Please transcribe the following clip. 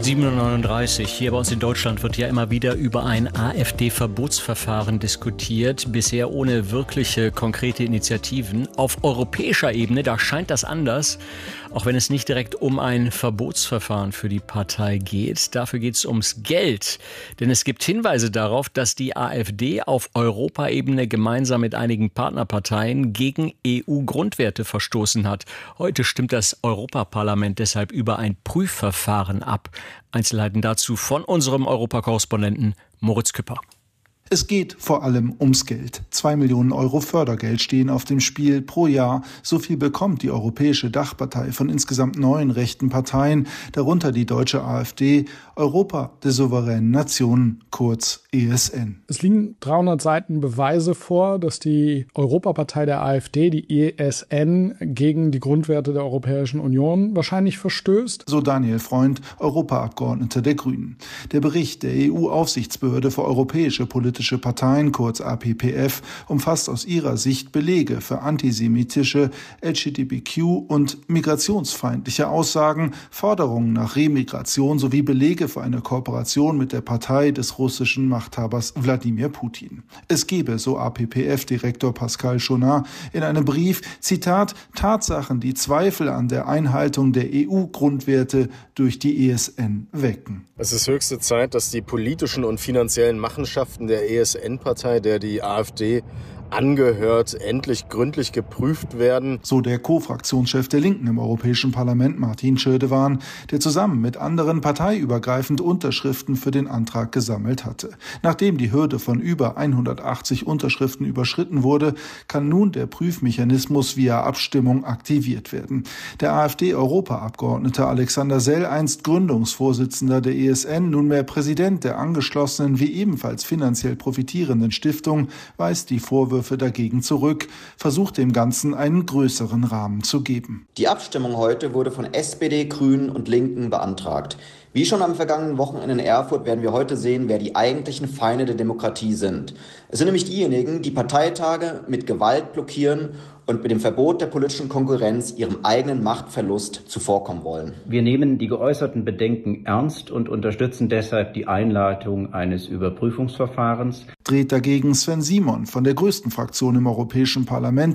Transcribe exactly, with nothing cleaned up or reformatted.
sieben Uhr neununddreißig. Hier bei uns in Deutschland wird ja immer wieder über ein AfD-Verbotsverfahren diskutiert, bisher ohne wirkliche konkrete Initiativen. Auf europäischer Ebene, da scheint das anders, auch wenn es nicht direkt um ein Verbotsverfahren für die Partei geht. Dafür geht es ums Geld, denn es gibt Hinweise darauf, dass die AfD auf Europaebene gemeinsam mit einigen Partnerparteien gegen E U-Grundwerte verstoßen hat. Heute stimmt das Europaparlament deshalb über ein Prüfverfahren ab. Einzelheiten dazu von unserem Europakorrespondenten Moritz Küpper. Es geht vor allem ums Geld. Zwei Millionen Euro Fördergeld stehen auf dem Spiel pro Jahr. So viel bekommt die Europäische Dachpartei von insgesamt neun rechten Parteien, darunter die deutsche AfD, Europa der souveränen Nationen, kurz E S N. Es liegen dreihundert Seiten Beweise vor, dass die Europapartei der AfD, die E S N, gegen die Grundwerte der Europäischen Union wahrscheinlich verstößt. So Daniel Freund, Europaabgeordneter der Grünen. Der Bericht der E U-Aufsichtsbehörde für europäische politische Parteien, kurz A P P F, umfasst aus ihrer Sicht Belege für antisemitische, L G B T Q- und migrationsfeindliche Aussagen, Forderungen nach Remigration sowie Belege für eine Kooperation mit der Partei des russischen Machthabers Wladimir Putin. Es gebe, so A P P F-Direktor Pascal Schonat in einem Brief, Zitat, Tatsachen, die Zweifel an der Einhaltung der E U-Grundwerte durch die E S N wecken. Es ist höchste Zeit, dass die politischen und finanziellen Machenschaften der E S N-Partei, der die AfD angehört, endlich gründlich geprüft werden. So der Co-Fraktionschef der Linken im Europäischen Parlament, Martin Schirdewan, der zusammen mit anderen parteiübergreifend Unterschriften für den Antrag gesammelt hatte. Nachdem die Hürde von über hundertachtzig Unterschriften überschritten wurde, kann nun der Prüfmechanismus via Abstimmung aktiviert werden. Der AfD-Europaabgeordnete Alexander Sell, einst Gründungsvorsitzender der E S N, nunmehr Präsident der angeschlossenen wie ebenfalls finanziell profitierenden Stiftung, weist die Vorwürfe dagegen zurück, versucht dem Ganzen einen größeren Rahmen zu geben. Die Abstimmung heute wurde von S P D, Grünen und Linken beantragt. Wie schon am vergangenen Wochenende in Erfurt werden wir heute sehen, wer die eigentlichen Feinde der Demokratie sind. Es sind nämlich diejenigen, die Parteitage mit Gewalt blockieren und mit dem Verbot der politischen Konkurrenz ihrem eigenen Machtverlust zuvorkommen wollen. Wir nehmen die geäußerten Bedenken ernst und unterstützen deshalb die Einleitung eines Überprüfungsverfahrens. Dreht dagegen Sven Simon von der größten Fraktion im Europäischen Parlament,